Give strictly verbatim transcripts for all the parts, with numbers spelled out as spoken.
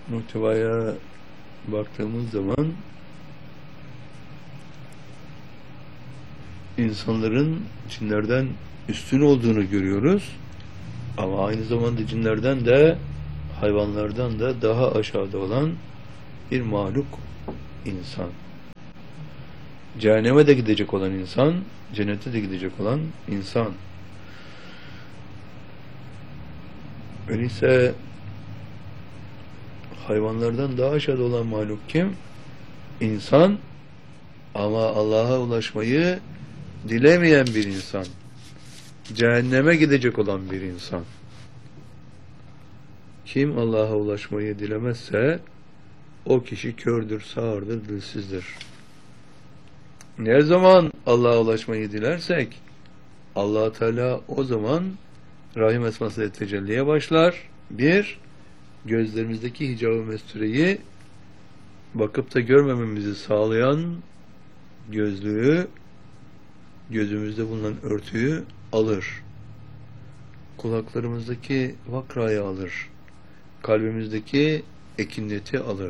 muhtevaya baktığımız zaman insanların cinlerden üstün olduğunu görüyoruz. Ama aynı zamanda cinlerden de hayvanlardan da daha aşağıda olan bir mahluk insan. Cehenneme de gidecek olan insan, cennete de gidecek olan insan. Öyleyse hayvanlardan daha aşağıda olan mahluk kim? İnsan, ama Allah'a ulaşmayı dilemeyen bir insan. Cehenneme gidecek olan bir insan. Kim Allah'a ulaşmayı dilemezse o kişi kördür, sağırdır, dilsizdir. Ne zaman Allah'a ulaşmayı dilersek Allah Teala o zaman Rahim esmasıyla tecelliye başlar. Bir, gözlerimizdeki hicab-ı mestureyi bakıp da görmememizi sağlayan gözlüğü, gözümüzde bulunan örtüyü alır. Kulaklarımızdaki vakrayı alır. Kalbimizdeki ekinleti alır.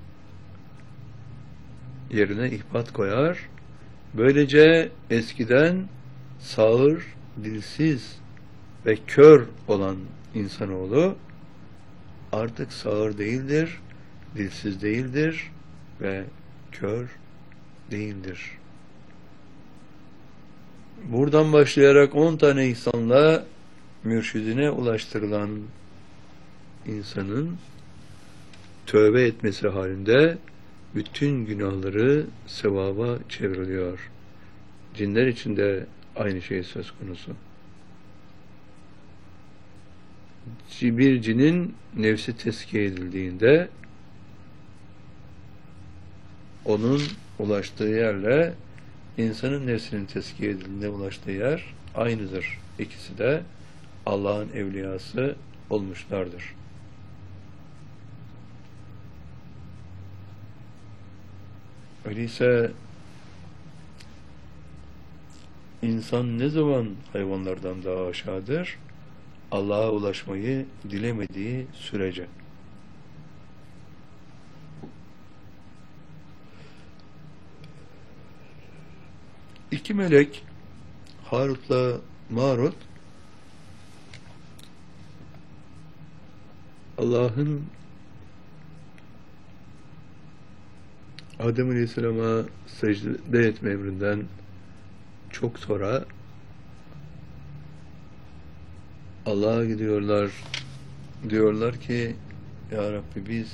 Yerine ihbat koyar. Böylece eskiden sağır, dilsiz ve kör olan insanoğlu artık sağır değildir, dilsiz değildir ve kör değildir. Buradan başlayarak on tane ihsanla mürşidine ulaştırılan insanın tövbe etmesi halinde bütün günahları sevaba çevriliyor. Cinler için de aynı şey söz konusu. Bir cinin nefsi tezkiye edildiğinde onun ulaştığı yerle insanın nefsinin tezkiye edildiğinde ulaştığı yer aynıdır. İkisi de Allah'ın evliyası olmuşlardır. Öyleyse insan ne zaman hayvanlardan daha aşağıdır? Allah'a ulaşmayı dilemediği sürece. İki melek Harut'la Marut Allah'ın Adem Aleyhisselam'a secde etme emrinden çok sonra Allah'a gidiyorlar, diyorlar ki Ya Rabbi biz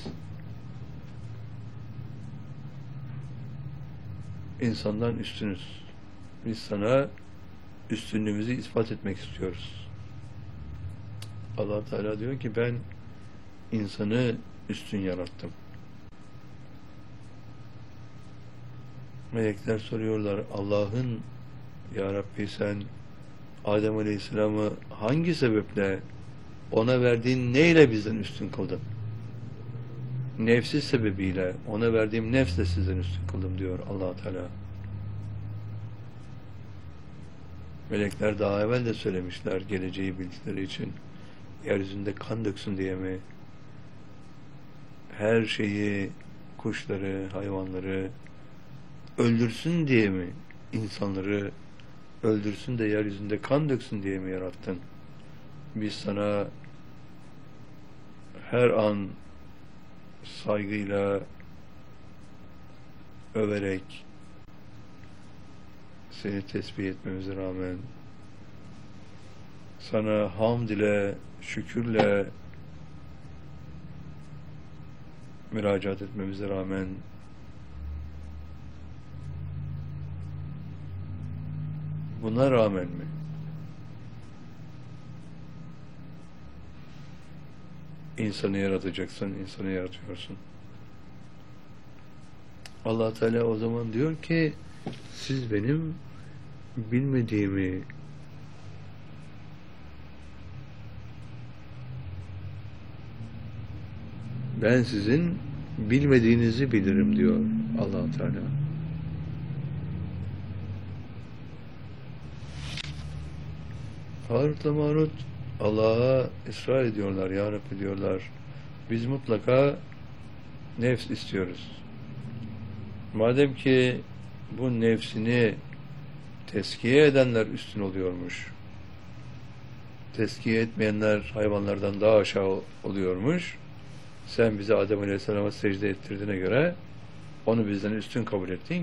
insandan üstünüz. Biz sana üstünlüğümüzü ispat etmek istiyoruz. Allah Teala diyor ki ben insanı üstün yarattım. Melekler soruyorlar Allah'ın Ya Rabbi sen Adem Aleyhisselam'ı hangi sebeple ona verdiğin neyle bizden üstün kıldın? Nefsi sebebiyle ona verdiğim nefsle sizden üstün kıldım diyor Allah Teala. Melekler daha evvel de söylemişler geleceği bildikleri için. Yeryüzünde kan döksün diye mi? Her şeyi, kuşları, hayvanları öldürsün diye mi? İnsanları öldürsün de yeryüzünde kan döksün diye mi yarattın? Biz sana her an saygıyla överek seni tesbih etmemize rağmen sana hamd ile, şükürle müracaat etmemize rağmen buna rağmen mi? İnsanı yaratacaksın, insanı yaratıyorsun. Allah Teala o zaman diyor ki siz benim bilmediğimi ben sizin bilmediğinizi bilirim diyor Allah Teala. Harut'la Marut Allah'a ısrar ediyorlar. Ya Rabbi diyorlar biz mutlaka nefs istiyoruz. Madem ki bu nefsini teskiye edenler üstün oluyormuş, teskiye etmeyenler hayvanlardan daha aşağı oluyormuş, sen bize Adem Aleyhisselam'a secde ettirdiğine göre onu bizden üstün kabul ettin.